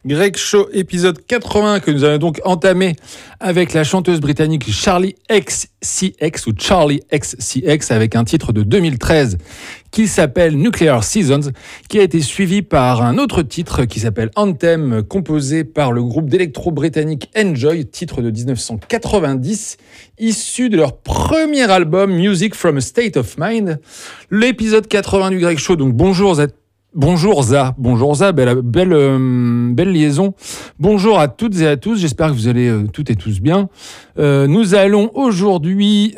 Greg Shaw, épisode 80, que nous avons donc entamé avec la chanteuse britannique Charli XCX ou Charli XCX avec un titre de 2013 qui s'appelle Nuclear Seasons, qui a été suivi par un autre titre qui s'appelle Anthem, composé par le groupe d'électro-britannique Enjoy, titre de 1990, issu de leur premier album Music from a State of Mind. L'épisode 80 du Greg Shaw, donc bonjour Za, belle liaison. Bonjour à toutes et à tous, j'espère que vous allez toutes et tous bien. Nous allons aujourd'hui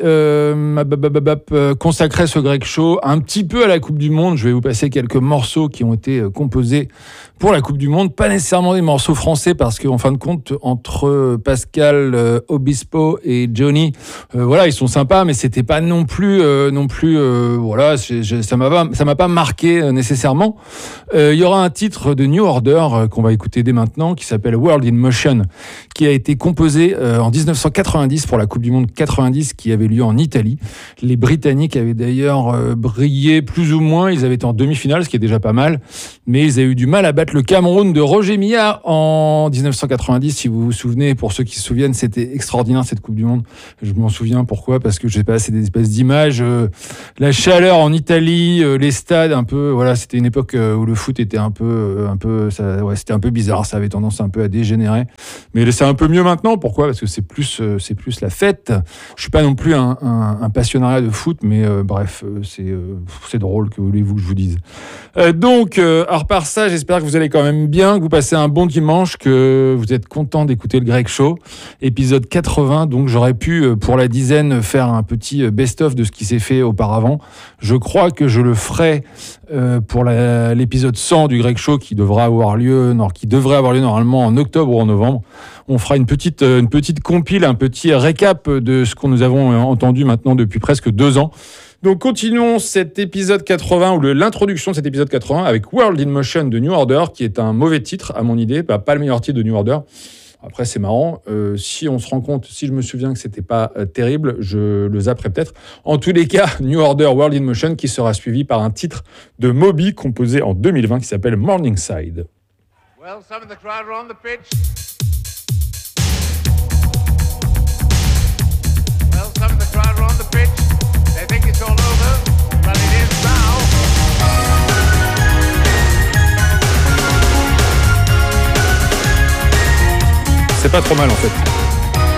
consacrer ce Greg Shaw un petit peu à la Coupe du Monde. Je vais vous passer quelques morceaux qui ont été composés pour la Coupe du Monde, pas nécessairement des morceaux français parce qu'en fin de compte, entre Pascal Obispo et Johnny, voilà, ils sont sympas, mais c'était pas non plus, voilà, ça m'a pas marqué nécessairement. Il y aura un titre de New Order qu'on va écouter dès maintenant qui s'appelle World in Motion, qui a été composé en 1990 pour la Coupe du Monde 90 qui avait lieu en Italie. Les Britanniques avaient d'ailleurs brillé plus ou moins, ils avaient été en demi-finale, ce qui est déjà pas mal, mais ils avaient eu du mal à battre le Cameroun de Roger Milla en 1990, si vous vous souvenez. Pour ceux qui se souviennent, c'était extraordinaire cette Coupe du Monde. Je m'en souviens, pourquoi ? Parce que je sais pas, c'est des espèces d'images, la chaleur en Italie, les stades un peu, voilà, c'était une époque où le foot était un peu c'était un peu bizarre, ça avait tendance un peu à dégénérer, mais c'est un peu mieux maintenant. Pourquoi ? Parce que c'est plus la fête. Je suis pas non plus un passionnariat de foot, mais bref, c'est drôle, que voulez-vous que je vous dise. Donc à part ça, j'espère que vous allez quand même bien, que vous passez un bon dimanche, que vous êtes content d'écouter le Greg Shaw, épisode 80. Donc j'aurais pu pour la dizaine faire un petit best-of de ce qui s'est fait auparavant. Je crois que je le ferai pour l'épisode 100 du Greg Shaw qui devrait avoir lieu normalement en octobre ou en novembre. On fera une petite compile, un petit récap de ce que nous avons entendu maintenant depuis presque 2 ans. Donc continuons cet épisode 80, ou l'introduction de cet épisode 80 avec World in Motion de New Order, qui est un mauvais titre à mon idée, pas le meilleur titre de New Order. Après, c'est marrant. Si on se rend compte, si je me souviens que c'était pas terrible, je le zapperai peut-être. En tous les cas, New Order, World in Motion, qui sera suivi par un titre de Moby composé en 2020 qui s'appelle Morningside. Well, some of the crowd are on the pitch. Well, some of the crowd are on the pitch. They think it's all over, but it is now. C'est pas trop mal en fait.